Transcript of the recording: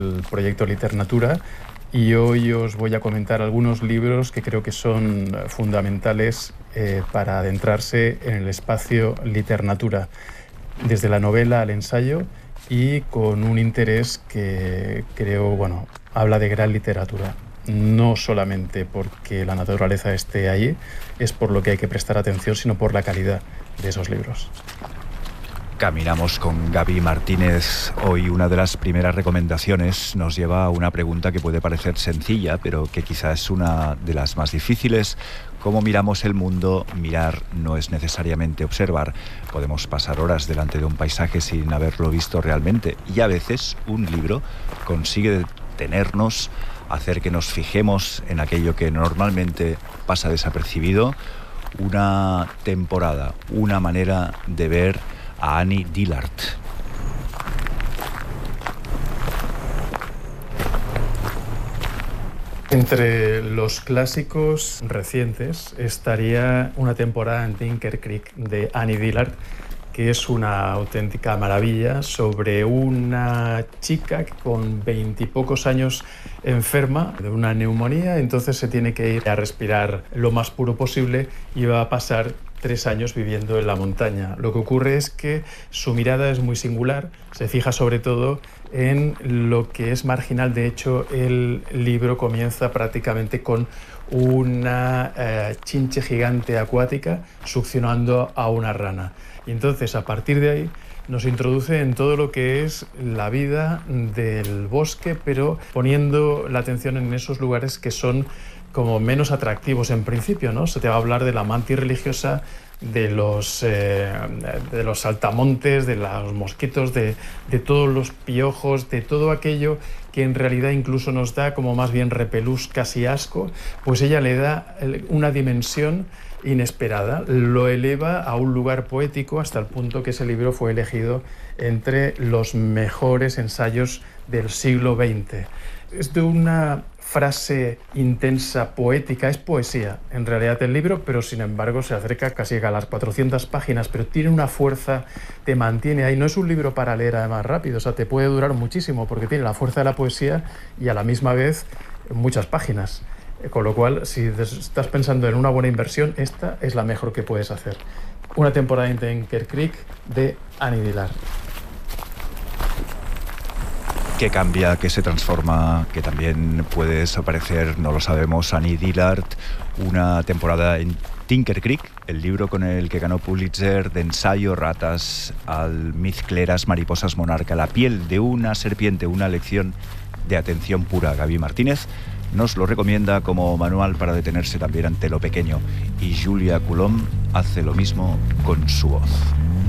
el proyecto Liternatura, y hoy os voy a comentar algunos libros que creo que son fundamentales para adentrarse en el espacio Liternatura, desde la novela al ensayo y con un interés que creo, habla de gran literatura. No solamente porque la naturaleza esté ahí, es por lo que hay que prestar atención, sino por la calidad de esos libros. Caminamos con Gaby Martínez. Hoy una de las primeras recomendaciones nos lleva a una pregunta que puede parecer sencilla, pero que quizás es una de las más difíciles. ¿Cómo miramos el mundo? Mirar no es necesariamente observar. Podemos pasar horas delante de un paisaje sin haberlo visto realmente, y a veces un libro consigue detenernos, hacer que nos fijemos en aquello que normalmente pasa desapercibido. Una temporada, una manera de ver a Annie Dillard. Entre los clásicos recientes estaría Una temporada en Tinker Creek de Annie Dillard, que es una auténtica maravilla sobre una chica que con 20 y pocos años enferma de una neumonía, entonces se tiene que ir a respirar lo más puro posible y va a pasar 3 años viviendo en la montaña. Lo que ocurre es que su mirada es muy singular, se fija sobre todo en lo que es marginal. De hecho, el libro comienza prácticamente con una chinche gigante acuática succionando a una rana. Y entonces, a partir de ahí, nos introduce en todo lo que es la vida del bosque, pero poniendo la atención en esos lugares que son como menos atractivos en principio, ¿no? Se te va a hablar de la mantis religiosa, de los saltamontes, de los mosquitos, de todos los piojos, de todo aquello que en realidad incluso nos da como más bien repelús, casi asco. Pues ella le da una dimensión inesperada, lo eleva a un lugar poético, hasta el punto que ese libro fue elegido entre los mejores ensayos del siglo XX. Es de una frase intensa, poética, es poesía en realidad el libro, pero sin embargo se acerca casi a las 400 páginas, pero tiene una fuerza, te mantiene ahí. No es un libro para leer además rápido, o sea, te puede durar muchísimo porque tiene la fuerza de la poesía y a la misma vez muchas páginas. Con lo cual, si estás pensando en una buena inversión, esta es la mejor que puedes hacer. Una temporada en Tinker Creek de Annie Dillard. ¿Qué cambia? ¿Qué se transforma? Que también puede desaparecer, no lo sabemos. Annie Dillard, Una temporada en Tinker Creek, el libro con el que ganó Pulitzer, de ensayo, ratas, almizcleras, mariposas monarca, la piel de una serpiente, una lección de atención pura. Gaby Martínez nos lo recomienda como manual para detenerse también ante lo pequeño, y Julia Coulomb hace lo mismo con su voz.